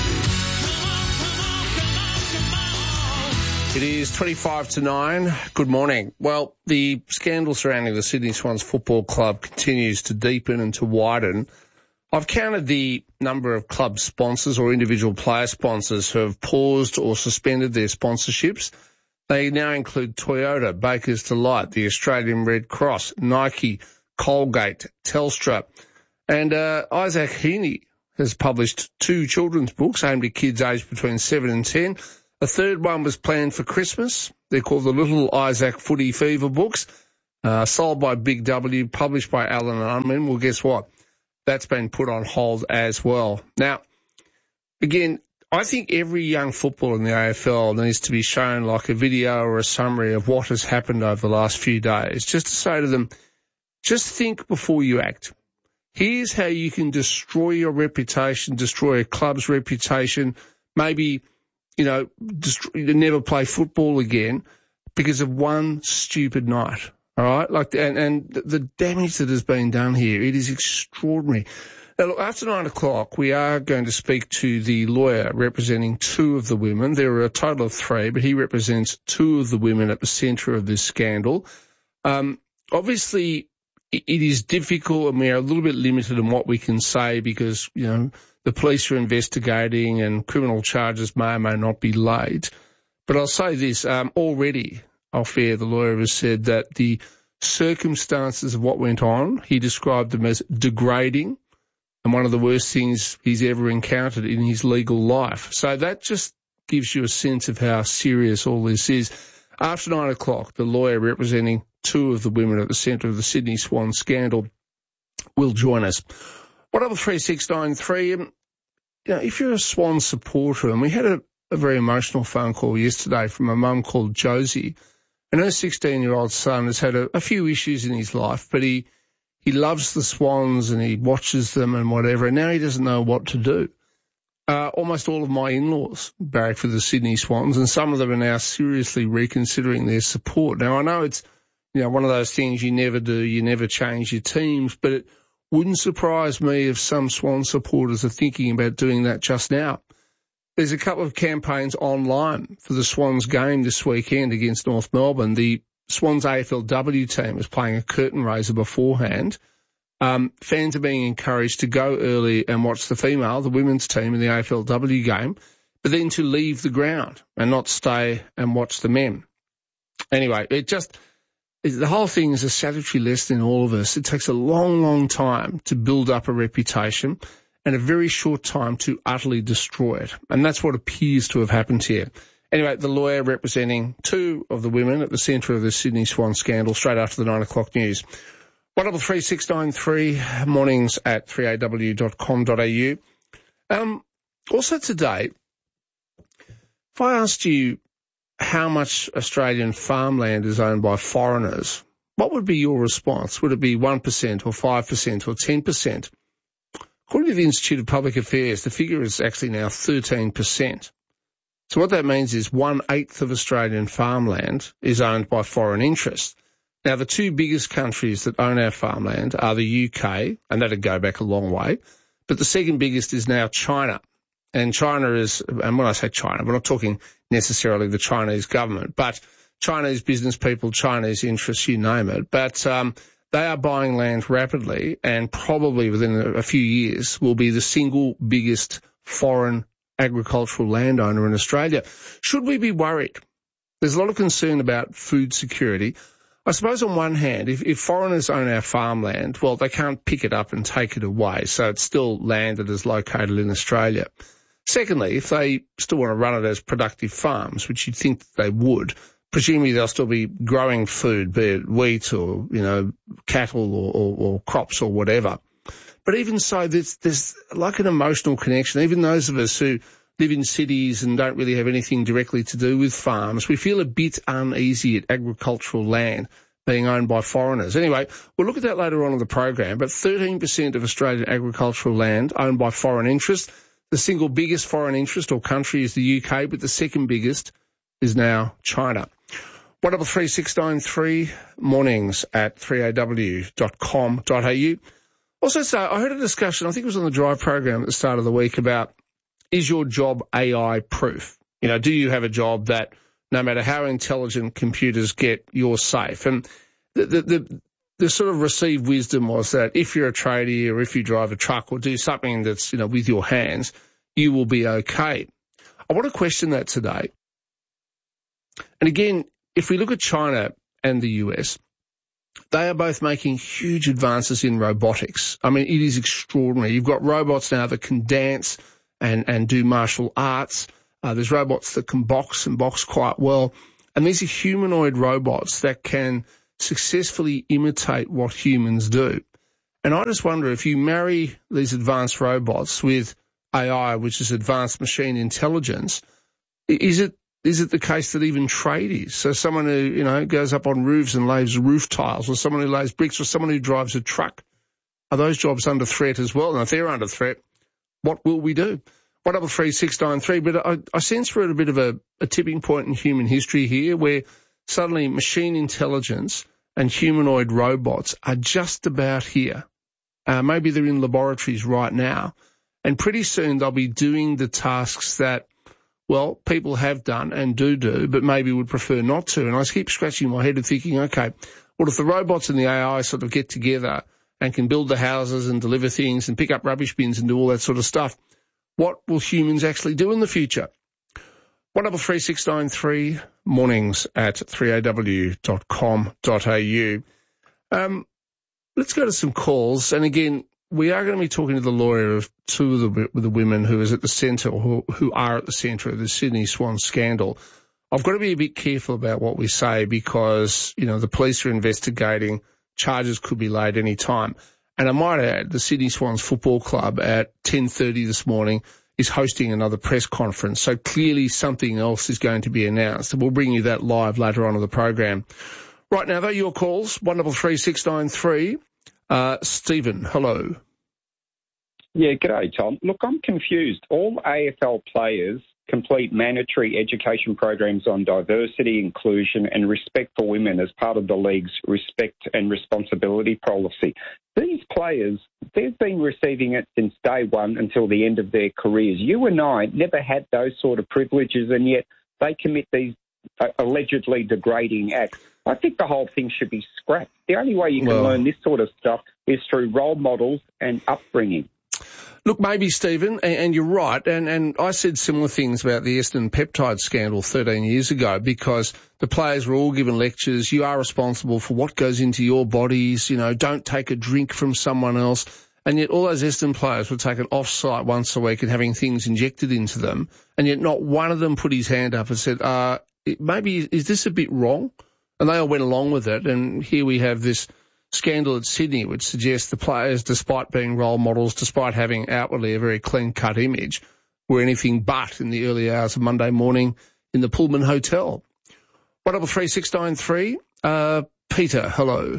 It is 25 to 9. Good morning. Well, the scandal surrounding the Sydney Swans Football Club continues to deepen and to widen. I've counted the number of club sponsors or individual player sponsors who have paused or suspended their sponsorships. They now include Toyota, Baker's Delight, the Australian Red Cross, Nike, Colgate, Telstra. And Isaac Heaney has published 2 children's books aimed at kids aged between 7 and 10. A third one was planned for Christmas. They're called the Little Isaac Footy Fever books, sold by Big W, published by Allen & Unwin. Well, guess what? That's been put on hold as well. Now, again, I think every young footballer in the AFL needs to be shown like a video or a summary of what has happened over the last few days, just to say to them, just think before you act. Here's how you can destroy your reputation, destroy a club's reputation, maybe, never play football again because of one stupid night. All right? And the damage that has been done here, it is extraordinary. Now, look, after 9 o'clock, we are going to speak to the lawyer representing 2 of the women. There are a total of 3, but he represents 2 of the women at the centre of this scandal. Obviously, it is difficult and we are a little bit limited in what we can say because, the police are investigating and criminal charges may or may not be laid. But I'll say this, already off air, the lawyer has said that the circumstances of what went on, he described them as degrading and one of the worst things he's ever encountered in his legal life. So that just gives you a sense of how serious all this is. After 9 o'clock, the lawyer representing 2 of the women at the centre of the Sydney Swan scandal will join us. 133 if you're a Swan supporter, and we had a very emotional phone call yesterday from a mum called Josie, and her 16-year-old son has had a few issues in his life, but he loves the Swans and he watches them and whatever, and now he doesn't know what to do. Almost all of my in-laws barrack for the Sydney Swans, and some of them are now seriously reconsidering their support. Now, I know it's one of those things you never do, you never change your teams, but it wouldn't surprise me if some Swan supporters are thinking about doing that just now. There's a couple of campaigns online for the Swans game this weekend against North Melbourne. The Swans AFLW team is playing a curtain raiser beforehand. Fans are being encouraged to go early and watch the women's team in the AFLW game, but then to leave the ground and not stay and watch the men. Anyway, the whole thing is a salutary lesson in all of us. It takes a long, long time to build up a reputation and a very short time to utterly destroy it. And that's what appears to have happened here. Anyway, the lawyer representing 2 of the women at the centre of the Sydney Swan scandal straight after the 9 o'clock news. 133 mornings at 3aw.com.au. Also today, if I asked you how much Australian farmland is owned by foreigners, what would be your response? Would it be 1% or 5% or 10%? According to the Institute of Public Affairs, the figure is actually now 13%. So what that means is 1/8 of Australian farmland is owned by foreign interests. Now, the 2 biggest countries that own our farmland are the UK, and that'd go back a long way, but the second biggest is now China. And China is, and when I say China, we're not talking necessarily the Chinese government, but Chinese business people, Chinese interests, you name it. But they are buying land rapidly and probably within a few years will be the single biggest foreign agricultural landowner in Australia. Should we be worried? There's a lot of concern about food security. I suppose on one hand, if foreigners own our farmland, well, they can't pick it up and take it away, so it's still land that is located in Australia. Secondly, if they still want to run it as productive farms, which you'd think they would, presumably they'll still be growing food, be it wheat or, cattle or crops or whatever. But even so, there's like an emotional connection. Even those of us who live in cities and don't really have anything directly to do with farms, we feel a bit uneasy at agricultural land being owned by foreigners. Anyway, we'll look at that later on in the program, but 13% of Australian agricultural land owned by foreign interests. The single biggest foreign interest or country is the UK, but the second biggest is now China. 133693 mornings at 3aw.com.au. Also, so I heard a discussion, I think it was on the Drive program at the start of the week, about is your job AI proof? Do you have a job that no matter how intelligent computers get, you're safe? And the sort of received wisdom was that if you're a tradie or if you drive a truck or do something that's, with your hands, you will be okay. I want to question that today. And again, if we look at China and the US, they are both making huge advances in robotics. I mean, it is extraordinary. You've got robots now that can dance and do martial arts. There's robots that can box and box quite well. And these are humanoid robots that can successfully imitate what humans do. And I just wonder if you marry these advanced robots with AI, which is advanced machine intelligence, is it the case that even tradies, so someone who, goes up on roofs and lays roof tiles, or someone who lays bricks, or someone who drives a truck, are those jobs under threat as well? And if they're under threat, what will we do? 133693, but I sense we're at a bit of a tipping point in human history here where suddenly machine intelligence and humanoid robots are just about here. Maybe they're in laboratories right now, and pretty soon they'll be doing the tasks that, well, people have done and do, but maybe would prefer not to. And I keep scratching my head and thinking, okay, well, if the robots and the AI sort of get together and can build the houses and deliver things and pick up rubbish bins and do all that sort of stuff, what will humans actually do in the future? 133693 mornings at 3aw.com.au. Let's go to some calls. And again, we are going to be talking to the lawyer of two of the women who is at the centre, or who are at the centre of the Sydney Swan scandal. I've got to be a bit careful about what we say because, the police are investigating. Charges could be laid any time. And I might add, the Sydney Swans Football Club at 10:30 this morning is hosting another press conference. So clearly something else is going to be announced. We'll bring you that live later on in the program. Right now, though, your calls, 133693. Stephen, hello. Yeah, g'day, Tom. Look, I'm confused. All AFL players complete mandatory education programs on diversity, inclusion and respect for women as part of the league's respect and responsibility policy. These players, they've been receiving it since day one until the end of their careers. You and I never had those sort of privileges, and yet they commit these allegedly degrading acts. I think the whole thing should be scrapped. The only way you can learn this sort of stuff is through role models and upbringing. Look, maybe, Stephen, and you're right, and I said similar things about the Eston peptide scandal 13 years ago because the players were all given lectures. You are responsible for what goes into your bodies, don't take a drink from someone else. And yet all those Eston players were taken off-site once a week and having things injected into them, and yet not one of them put his hand up and said, maybe, is this a bit wrong? And they all went along with it, and here we have this scandal at Sydney, which suggests the players, despite being role models, despite having outwardly a very clean-cut image, were anything but in the early hours of Monday morning in the Pullman Hotel. 133693, Peter, hello.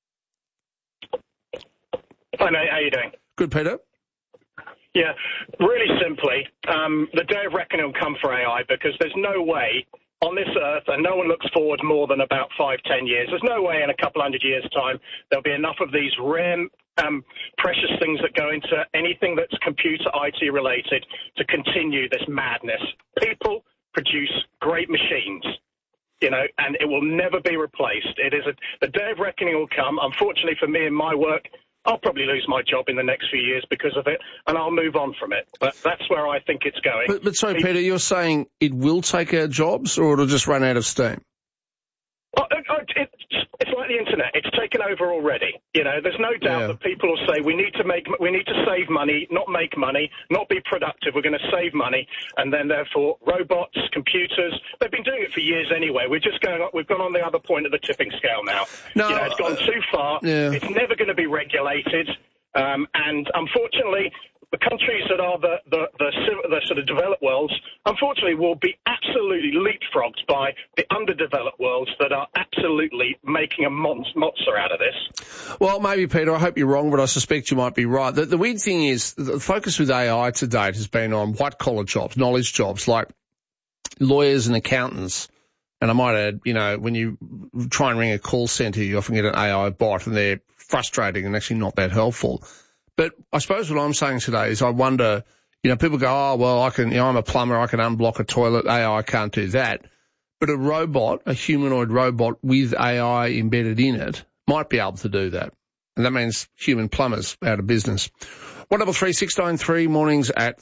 Hi, mate. How you doing? Good, Peter. Yeah, really simply, the day of reckoning will come for AI because there's no way on this earth, and no one looks forward more than about 5-10 years. There's no way in a couple hundred years' time there'll be enough of these rare, precious things that go into anything that's computer IT related to continue this madness. People produce great machines, and it will never be replaced. The day of reckoning will come. Unfortunately for me and my work, I'll probably lose my job in the next few years because of it, and I'll move on from it. But that's where I think it's going. But sorry, Peter, you're saying it will take our jobs, or it'll just run out of steam? It's like like the internet. It's taken over already. You know, there's no doubt that people will say we need to save money, not make money, not be productive. We're going to save money, and then therefore robots, computers. They've been doing it for years anyway. We've gone on the other point of the tipping scale now. No, you know, it's gone too far. Yeah. It's never going to be regulated, and unfortunately, the countries that are the sort of developed worlds, unfortunately, will be absolutely leapfrogged by the underdeveloped worlds that are absolutely making a monster out of this. Well, maybe, Peter, I hope you're wrong, but I suspect you might be right. The weird thing is, the focus with AI to date has been on white-collar jobs, knowledge jobs, like lawyers and accountants. And I might add, you know, when you try and ring a call centre, you often get an AI bot, and they're frustrating and actually not that helpful. But I suppose what I'm saying today is I wonder, you know, people go, oh, well, I'm a plumber, I can unblock a toilet, AI can't do that. But a robot, a humanoid robot with AI embedded in it, might be able to do that. And that means human plumbers out of business. 133693, mornings at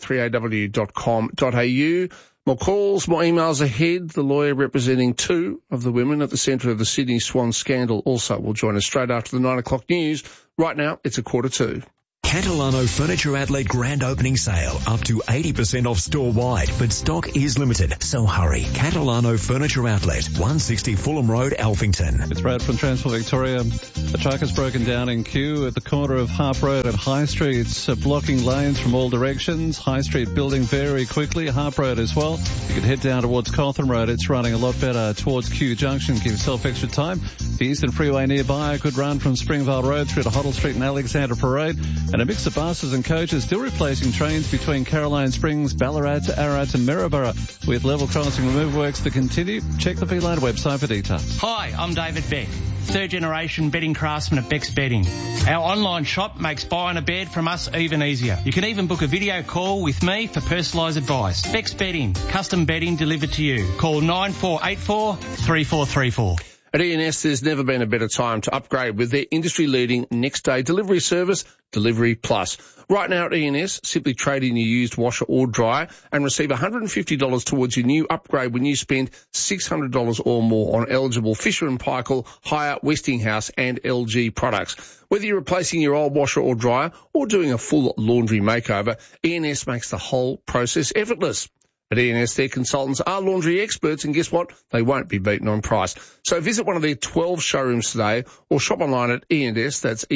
3aw.com.au. More calls, more emails ahead. The lawyer representing two of the women at the centre of the Sydney Swan scandal also will join us straight after the 9 o'clock news. Right now, it's 1:45. Catalano Furniture Outlet grand opening sale, up to 80% off store-wide, but stock is limited, so hurry. Catalano Furniture Outlet, 160 Fulham Road, Alphington. It's Brad from Transport Victoria. A truck has broken down in queue at the corner of Harp Road and High Street. It's blocking lanes from all directions. High Street building very quickly. Harp Road as well. You can head down towards Cawthron Road. It's running a lot better towards Kew Junction. Give yourself extra time. The Eastern Freeway nearby, a good run from Springvale Road through to Hoddle Street and Alexandra Parade. And a mix of buses and coaches still replacing trains between Caroline Springs, Ballarat, Ararat and Maryborough, with level crossing removal works to continue. Check the P-Line website for details. Hi, I'm David Beck, third generation bedding craftsman at Beck's Bedding. Our online shop makes buying a bed from us even easier. You can even book a video call with me for personalised advice. Beck's Bedding, custom bedding delivered to you. Call 9484 3434. At ENS, there's never been a better time to upgrade with their industry-leading next-day delivery service, Delivery Plus. Right now at ENS, simply trade in your used washer or dryer and receive $150 towards your new upgrade when you spend $600 or more on eligible Fisher & Paykel, Hire, Westinghouse and LG products. Whether you're replacing your old washer or dryer or doing a full laundry makeover, ENS makes the whole process effortless. At ENS, their consultants are laundry experts, and guess what? They won't be beaten on price. So visit one of their 12 showrooms today or shop online at ENS, that's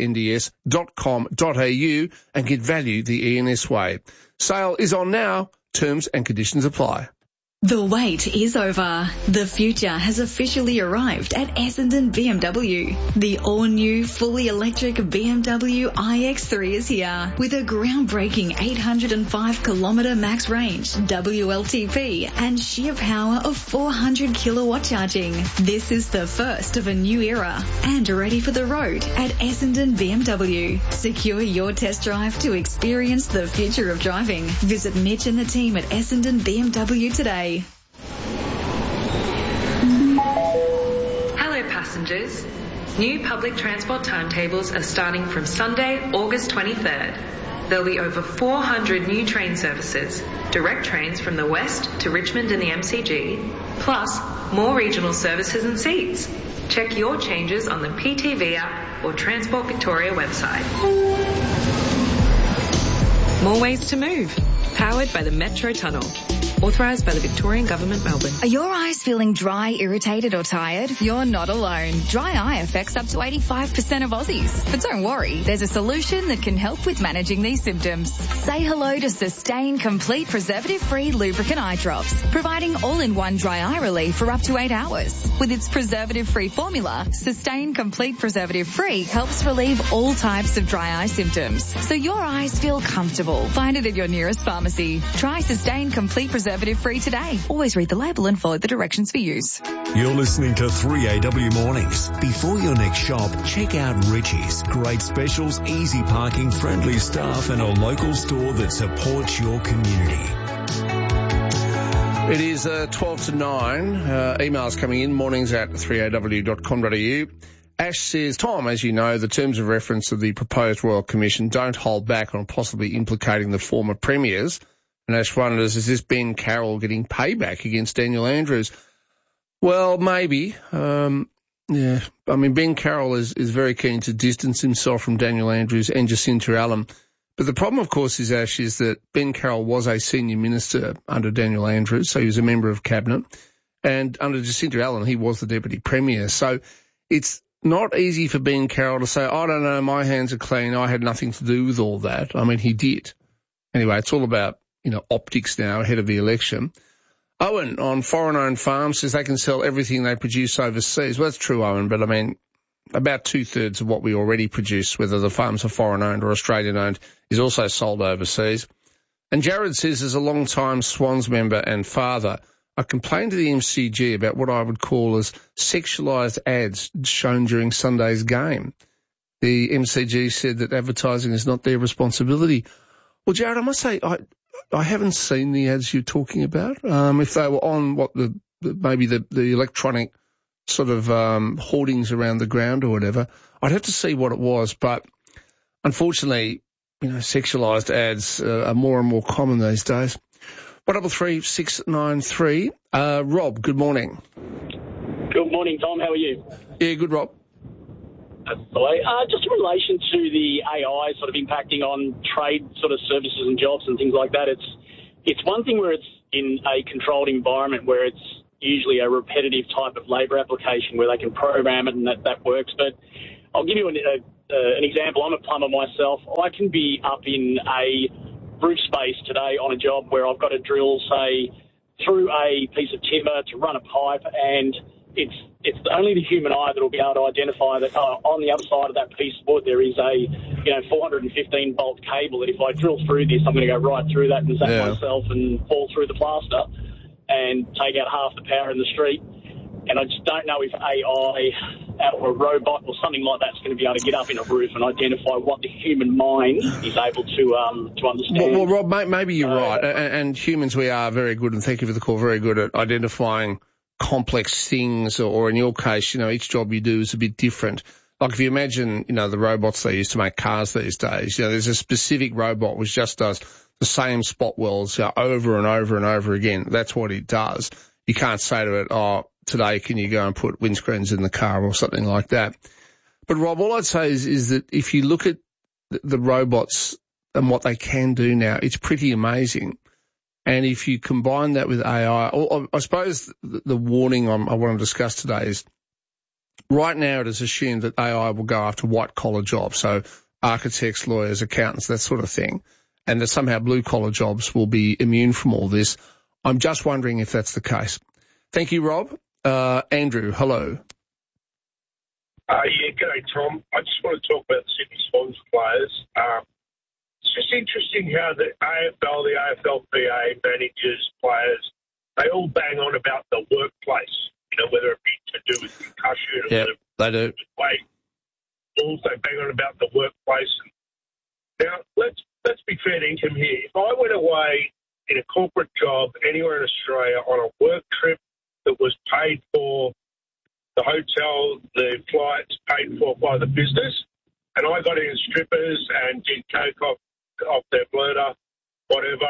EANDS.com.au, and get value the ENS way. Sale is on now. Terms and conditions apply. The wait is over. The future has officially arrived at Essendon BMW. The all-new, fully electric BMW iX3 is here with a groundbreaking 805-kilometre max range, WLTP, and sheer power of 400 kilowatt charging. This is the first of a new era and ready for the road at Essendon BMW. Secure your test drive to experience the future of driving. Visit Mitch and the team at Essendon BMW today. Hello passengers. New public transport timetables are starting from Sunday, August 23rd. There'll be over 400 new train services, direct trains from the west to Richmond and the MCG, plus more regional services and seats. Check your changes on the PTV app or Transport Victoria website. More ways to move. Powered by the Metro Tunnel. Authorised by the Victorian Government, Melbourne. Are your eyes feeling dry, irritated or tired? You're not alone. Dry eye affects up to 85% of Aussies. But don't worry, there's a solution that can help with managing these symptoms. Say hello to Sustain Complete Preservative-Free Lubricant Eye Drops, providing all-in-one dry eye relief for up to 8 hours. With its preservative-free formula, Sustain Complete Preservative-Free helps relieve all types of dry eye symptoms, so your eyes feel comfortable. Find it at your nearest pharmacy. Try Sustain Complete Preservative-Free today. Always read the label and follow the directions for use. You're listening to 3AW Mornings. Before your next shop, check out Richie's. Great specials, easy parking, friendly staff and a local store that supports your community. It is 12 to 9. Emails coming in, mornings at 3aw.com.au. Ash says, Tom, as you know, the terms of reference of the proposed Royal Commission don't hold back on possibly implicating the former premiers. And Ash wonders, is this Ben Carroll getting payback against Daniel Andrews? Well, maybe. Yeah, I mean, Ben Carroll is very keen to distance himself from Daniel Andrews and Jacinta Allen. But the problem, of course, is, Ash, is that Ben Carroll was a senior minister under Daniel Andrews, so he was a member of cabinet. And under Jacinta Allen, he was the deputy premier. So it's not easy for Ben Carroll to say, I don't know, my hands are clean, I had nothing to do with all that. I mean, he did. Anyway, it's all about, optics now ahead of the election. Owen on Foreign-Owned Farms says they can sell everything they produce overseas. Well, that's true, Owen, but I mean, about 2/3 of what we already produce, whether the farms are foreign-owned or Australian-owned, is also sold overseas. And Jared says, as a long-time Swans member and father, I complained to the MCG about what I would call as sexualised ads shown during Sunday's game. The MCG said that advertising is not their responsibility. Well, Jared, I must say, I haven't seen the ads you're talking about. If they were on maybe the electronic sort of hoardings around the ground or whatever, I'd have to see what it was. But unfortunately, sexualised ads are more and more common these days. 133 693. Rob, good morning. Good morning, Tom. How are you? Yeah, good, Rob. That's the way. Just in relation to the AI sort of impacting on trade sort of services and jobs and things like that, it's one thing where it's in a controlled environment where it's usually a repetitive type of labour application where they can program it and that works. But I'll give you an example. I'm a plumber myself. I can be up in a roof space today on a job where I've got to drill, say, through a piece of timber to run a pipe, and it's only the human eye that will be able to identify that on the other side of that piece of wood there is a 415 volt cable that if I drill through this, I'm going to go right through that and zap myself and fall through the plaster and take out half the power in the street. And I just don't know if AI or a robot or something like that's going to be able to get up in a roof and identify what the human mind is able to understand. Well, Rob, maybe you're right. And humans, we are very good, and thank you for the call, very good at identifying complex things, or in your case, each job you do is a bit different. Like if you imagine, the robots they use to make cars these days, there's a specific robot which just does the same spot welds over and over and over again. That's what it does. You can't say to it, today can you go and put windscreens in the car or something like that. But Rob, all I'd say is that if you look at the robots and what they can do now, it's pretty amazing. And if you combine that with AI, I suppose the warning I want to discuss today is right now it is assumed that AI will go after white-collar jobs, so architects, lawyers, accountants, that sort of thing, and that somehow blue-collar jobs will be immune from all this. I'm just wondering if that's the case. Thank you, Rob. Andrew, hello. Yeah, g'day, Tom. I just want to talk about the Sydney Swans players. It's just interesting how the AFL, the AFLPA, managers, players, they all bang on about the workplace, whether it be to do with concussion or whether they do. Weight. Also bang on about the workplace. Now, let's be fair to income here. If I went away in a corporate job anywhere in Australia on a work trip that was paid for, the hotel, the flights paid for by the business, and I got in strippers and did coke off their blurter, whatever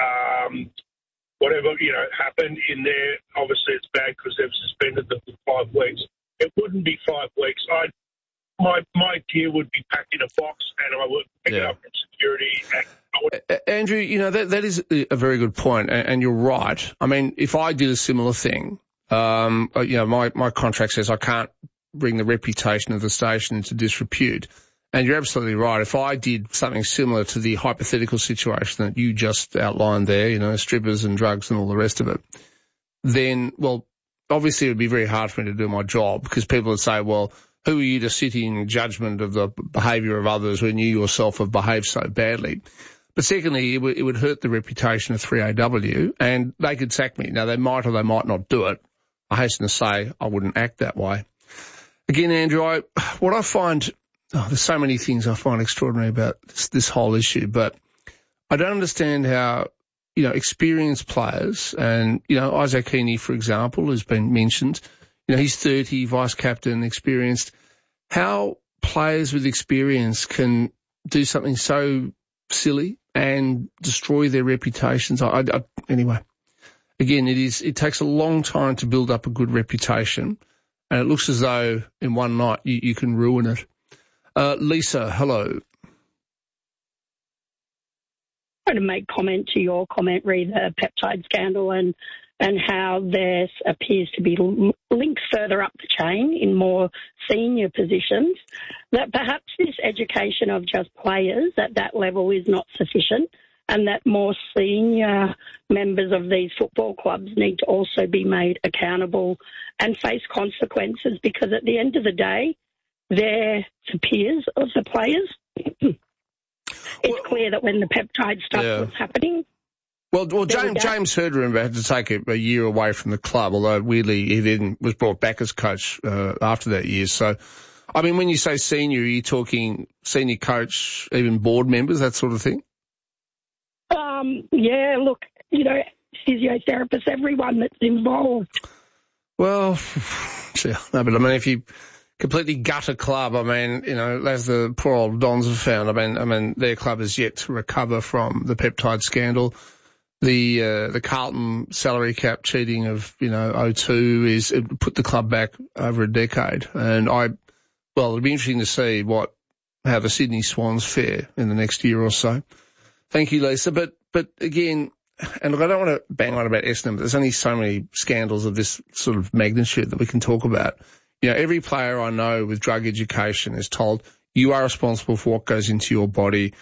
happened in there. Obviously, it's bad because they've suspended them for 5 weeks. It wouldn't be 5 weeks. My gear would be packed in a box, and I would pick it up from security. And Andrew, that is a very good point, and you're right. I mean, if I did a similar thing, my contract says I can't bring the reputation of the station into disrepute. And you're absolutely right. If I did something similar to the hypothetical situation that you just outlined there, strippers and drugs and all the rest of it, then, well, obviously it would be very hard for me to do my job because people would say, well, who are you to sit in judgment of the behaviour of others when you yourself have behaved so badly? But secondly, it would hurt the reputation of 3AW, and they could sack me. Now, they might or they might not do it. I hasten to say I wouldn't act that way. Again, Andrew, what I find... there's so many things I find extraordinary about this whole issue, but I don't understand how, experienced players, and, Isaac Heaney, for example, has been mentioned, he's 30, vice-captain, experienced, how players with experience can do something so silly and destroy their reputations. Anyway, again, it takes a long time to build up a good reputation. And it looks as though in one night you can ruin it. Lisa, hello. I want to make comment to your comment, re the peptide scandal and how there appears to be links further up the chain in more senior positions, that perhaps this education of just players at that level is not sufficient, and that more senior members of these football clubs need to also be made accountable and face consequences, because at the end of the day, they're the peers of the players. It's clear that when the peptide stuff was happening... Well, James Herder had to take a year away from the club, although weirdly he then was brought back as coach after that year. So, I mean, when you say senior, are you talking senior coach, even board members, that sort of thing? Yeah, look, physiotherapists, everyone that's involved. Well, no, but I mean, if you completely gut a club, I mean, as the poor old Dons have found, I mean, their club is yet to recover from the peptide scandal. The Carlton salary cap cheating of, 02 it put the club back over a decade. And it'll be interesting to see how the Sydney Swans fare in the next year or so. Thank you, Lisa. But again, and look, I don't want to bang on about Essendon, but there's only so many scandals of this sort of magnitude that we can talk about. Every player I know with drug education is told, you are responsible for what goes into your body.